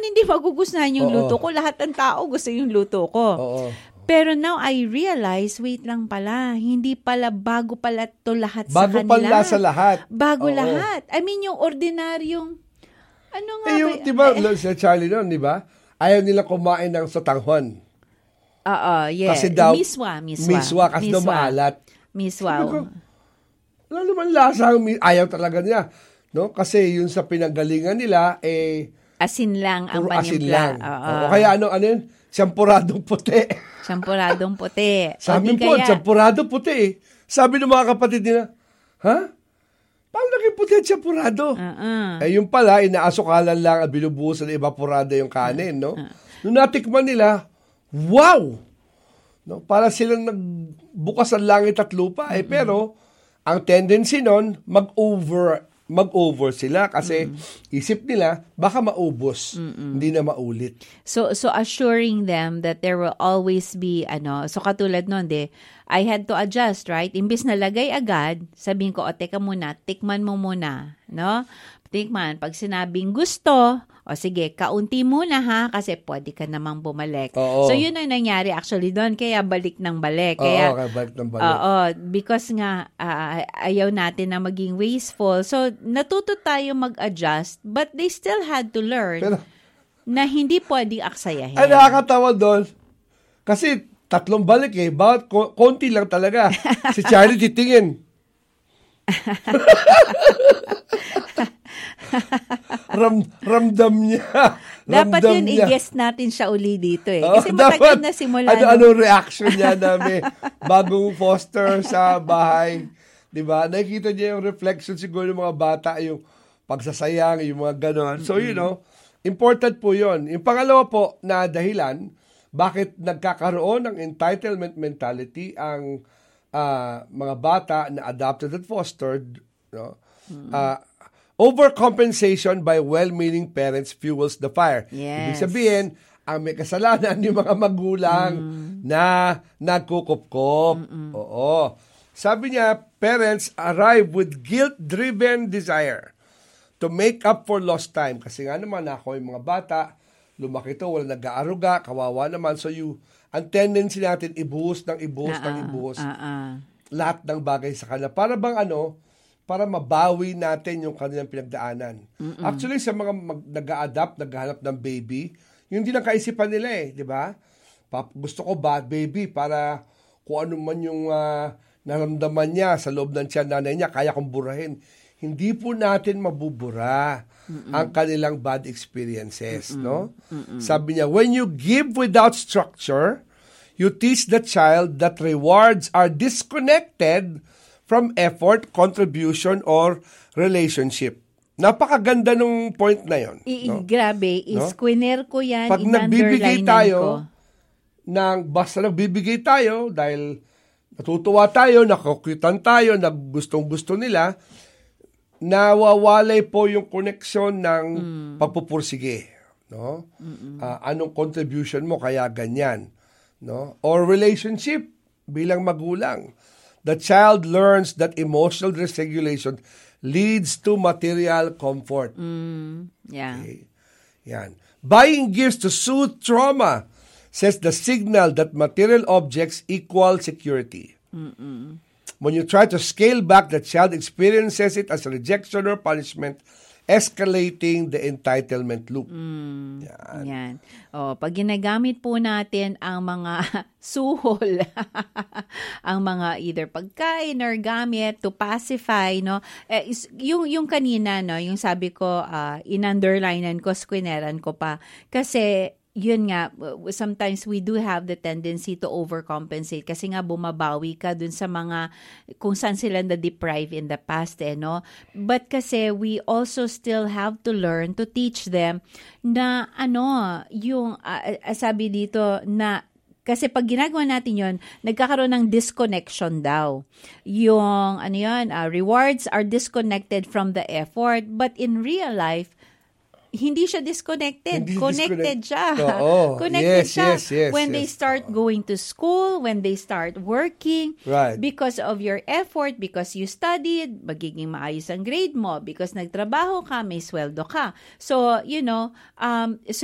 hindi magugustuhan yung luto ko. Lahat ng tao gusto yung luto ko. Oo. Pero now I realize, wait lang pala, hindi pala bago pala to lahat sa Bago kanila. pala sa lahat. Bago lahat. I mean, yung ordinaryong, ano nga ba? Yung, di ba, si Charlie noon, di ba? Ayaw nila kumain ng sotanghon. Oo, yes. Kasi daw, Miswa. kasi daw maalat. Miswa. Wala naman lasa. Ayaw talaga niya. No? Kasi yun sa pinanggalingan nila, asin lang ang panimpla. Asin lang. O kaya ano yun? Siyampuradong puti. Siyampuradong puti. Sa amin po, siyampuradong puti. Sabi ng mga kapatid nila, ha? Paano naging puti at siyamporado? Yung pala, inaasukalan lang at binubuhusan ng evaporada yung kanin, no? Nung natikman nila, wow! No? Para silang nagbukas ang langit at lupa. Pero, ang tendency nun, mag-over sila kasi isip nila, baka maubos, hindi na maulit. So assuring them that there will always be, so katulad nun, I had to adjust, right? Imbis na lagay agad, sabihin ko, teka muna, tikman mo muna, no? Tikman, pag sinabing gusto, sige, kaunti muna ha, kasi pwede ka namang bumalik. Oo. So, yun ang nangyari actually doon, kaya balik ng balik. Kaya balik ng balik. Because nga, ayaw natin na maging wasteful. So, natuto tayo mag-adjust, but they still had to learn na hindi pwedeng aksayahin. Ay, nakakatawa doon. Kasi, 3 balik bawat konti lang talaga. Si Charlie titingin. Ramdam niya. Dapat yun, i-guess natin siya uli dito Kasi matagal na simula. Ano reaction niya namin bagong foster sa bahay. Diba? Nakikita niya yung reflection siguro ng mga bata, yung pagsasayang, yung mga gano'n. So, important po yun. Yung pangalawa po na dahilan, bakit nagkakaroon ng entitlement mentality ang mga bata na adopted at fostered, no? Overcompensation by well-meaning parents fuels the fire. Yes. Ibig sabihin, ang may kasalanan yung mga magulang na nagkukupkop. Oo. Sabi niya, parents arrive with guilt-driven desire to make up for lost time. Kasi nga naman ako yung mga bata, lumaki to, wala nag-aaruga, kawawa naman. So ang tendency natin, ibuhos ng ibuhos. Lahat ng bagay sa kanila. Para bang para mabawi natin yung kanilang pinagdaanan. Actually, sa mga nag-a-adapt, naghahanap ng baby, yun din ang kaisipan nila di ba? Gusto ko baby para kung ano man yung naramdaman niya sa loob ng tiyan nanay niya, kaya kong burahin. Hindi po natin mabubura ang kanilang bad experiences, no? Sabi niya, when you give without structure, you teach the child that rewards are disconnected from effort, contribution, or relationship. Napakaganda nung point na yon. Grabe, iskwiner ko yan, pag nagbibigay tayo, basta nagbibigay tayo, dahil natutuwa tayo, nakukutan tayo, gustong-gusto nila, nawawalay po yung connection ng pagpupursige. No? Anong contribution mo, kaya ganyan. No? Or relationship, bilang magulang. The child learns that emotional dysregulation leads to material comfort. Yeah. Okay. Yan. Buying gifts to soothe trauma sends the signal that material objects equal security. When you try to scale back, the child experiences it as a rejection or punishment, escalating the entitlement loop. Yan. Pag ginagamit po natin ang mga suhol, ang mga either pagkain or gamit to pacify, yung kanina, yung sabi ko, in-underlinean ko, squineran ko pa. Kasi, yun nga, sometimes we do have the tendency to overcompensate kasi nga bumabawi ka dun sa mga kung saan sila na-deprive in the past, no? But kasi we also still have to learn to teach them na yung sabi dito na kasi pag ginagawa natin yon, nagkakaroon ng disconnection daw. Yung rewards are disconnected from the effort, but in real life, hindi siya disconnected. Connected siya. Connected siya. When they start going to school, when they start working, because of your effort, because you studied, magiging maayos ang grade mo. Because nagtrabaho ka, may sweldo ka. So,